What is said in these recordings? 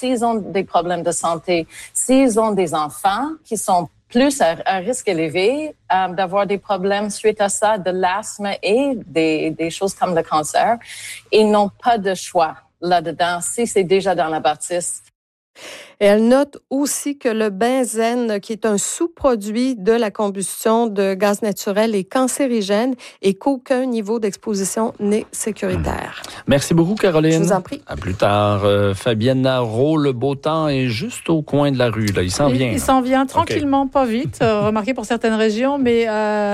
s'ils ont des problèmes de santé, s'ils ont des enfants qui sont plus à risque élevé d'avoir des problèmes suite à ça, de l'asthme et des choses comme le cancer, ils n'ont pas de choix là-dedans si c'est déjà dans la bâtisse. Et elle note aussi que le benzène, qui est un sous-produit de la combustion de gaz naturel, est cancérigène et qu'aucun niveau d'exposition n'est sécuritaire. Merci beaucoup, Caroline. Je vous en prie. À plus tard. Fabienne Naro, le beau temps est juste au coin de la rue. Là. Il s'en vient. Il s'en vient tranquillement, pas vite. Remarquez pour certaines régions, mais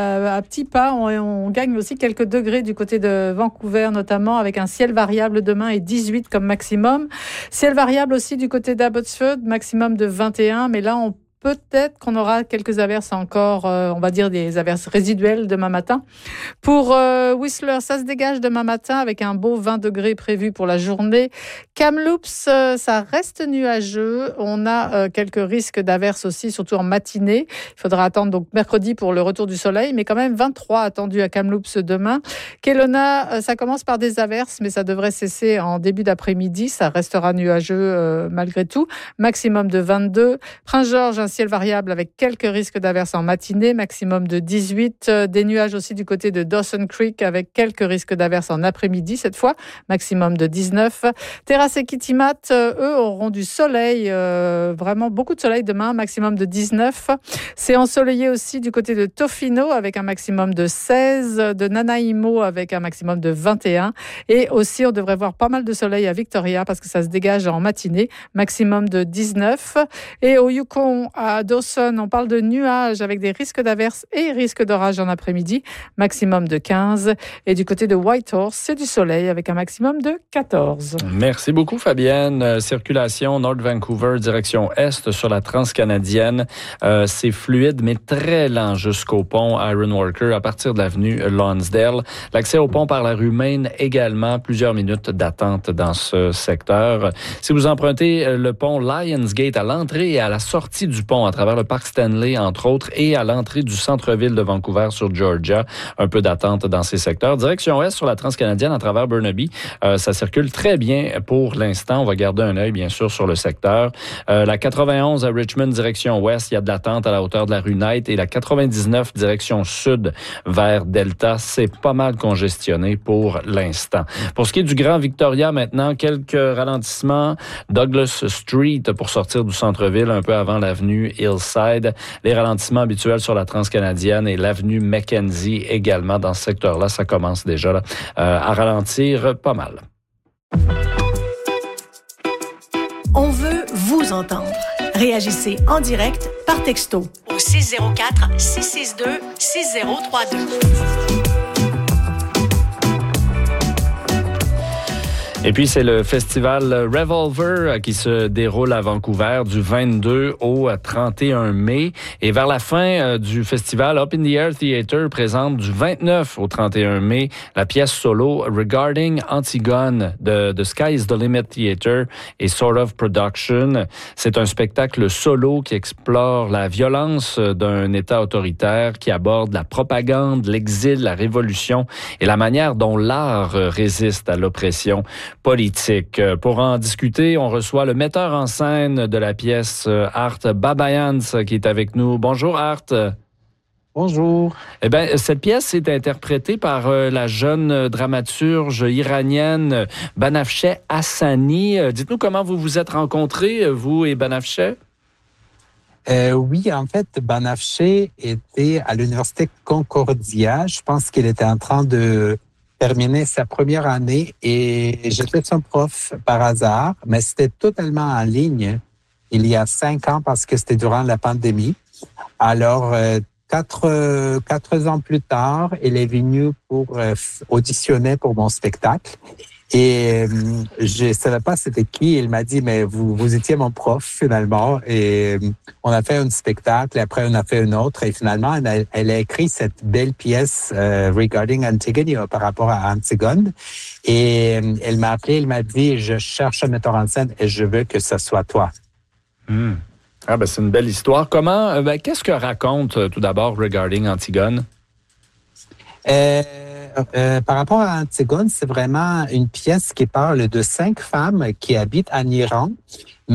à petits pas, on gagne aussi quelques degrés du côté de Vancouver, notamment avec un ciel variable demain et 18 comme maximum. Ciel variable aussi du côté d'Abbotsford, maximum de 21, mais là, peut-être qu'on aura quelques averses encore, on va dire des averses résiduelles demain matin. Pour Whistler, ça se dégage demain matin avec un beau 20 degrés prévu pour la journée. Kamloops, ça reste nuageux. On a quelques risques d'averses aussi, surtout en matinée. Il faudra attendre donc mercredi pour le retour du soleil, mais quand même 23 attendus à Kamloops demain. Kelowna, ça commence par des averses, mais ça devrait cesser en début d'après-midi. Ça restera nuageux malgré tout. Maximum de 22. Prince-Georges, un ciel variable avec quelques risques d'averses en matinée, maximum de 18. Des nuages aussi du côté de Dawson Creek avec quelques risques d'averses en après-midi cette fois, maximum de 19. Terrasse et Kitimat, eux, auront du soleil, vraiment beaucoup de soleil demain, maximum de 19. C'est ensoleillé aussi du côté de Tofino avec un maximum de 16, de Nanaimo avec un maximum de 21. Et aussi, on devrait voir pas mal de soleil à Victoria parce que ça se dégage en matinée, maximum de 19. Et au Yukon, à Dawson, on parle de nuages avec des risques d'averses et risques d'orage en après-midi, maximum de 15. Et du côté de Whitehorse, c'est du soleil avec un maximum de 14. Merci beaucoup, Fabienne. Circulation North Vancouver, direction Est sur la transcanadienne. C'est fluide, mais très lent jusqu'au pont Ironworker à partir de l'avenue Lonsdale. L'accès au pont par la rue Main également. Plusieurs minutes d'attente dans ce secteur. Si vous empruntez le pont Lionsgate à l'entrée et à la sortie du pont à travers le parc Stanley, entre autres, et à l'entrée du centre-ville de Vancouver sur Georgia. Un peu d'attente dans ces secteurs. Direction Est sur la transcanadienne à travers Burnaby. Ça circule très bien pour l'instant. On va garder un œil, bien sûr, sur le secteur. La 91 à Richmond, direction Ouest, il y a de l'attente à la hauteur de la rue Knight. Et la 99, direction Sud, vers Delta, c'est pas mal congestionné pour l'instant. Pour ce qui est du Grand Victoria, maintenant, quelques ralentissements. Douglas Street pour sortir du centre-ville un peu avant l'avenue Hillside. Les ralentissements habituels sur la transcanadienne et l'avenue Mackenzie également dans ce secteur-là. Ça commence déjà là, à ralentir pas mal. On veut vous entendre. Réagissez en direct par texto au 604 662 6032. Et puis, c'est le festival Revolver qui se déroule à Vancouver du 22 au 31 mai. Et vers la fin du festival, Up in the Air Theatre présente du 29 au 31 mai la pièce solo Regarding Antigone de The Sky is the Limit Theatre et Sort of Production. C'est un spectacle solo qui explore la violence d'un État autoritaire, qui aborde la propagande, l'exil, la révolution et la manière dont l'art résiste à l'oppression politique. Pour en discuter, on reçoit le metteur en scène de la pièce, Art Babayans, qui est avec nous. Bonjour, Art. Bonjour. Eh bien, cette pièce est interprétée par la jeune dramaturge iranienne Banafsheh Hassani. Dites-nous comment vous vous êtes rencontrés, vous et Banafsheh? Oui, en fait, Banafsheh était à l'Université Concordia. Je pense qu'il était en train de terminé sa première année et j'étais son prof par hasard, mais c'était totalement en ligne il y a 5 ans parce que c'était durant la pandémie. Alors, 4 ans plus tard, il est venu pour auditionner pour mon spectacle. Et je savais pas c'était qui. Il m'a dit, mais vous étiez mon prof finalement. Et on a fait un spectacle, et après on a fait un autre. Et finalement, elle a écrit cette belle pièce Regarding Antigone par rapport à Antigone. Et elle m'a appelé, elle m'a dit, je cherche un metteur en scène et je veux que ce soit toi. Ah ben c'est une belle histoire. Comment, qu'est-ce que raconte tout d'abord Regarding Antigone? Par rapport à Antigone, c'est vraiment une pièce qui parle de 5 femmes qui habitent en Iran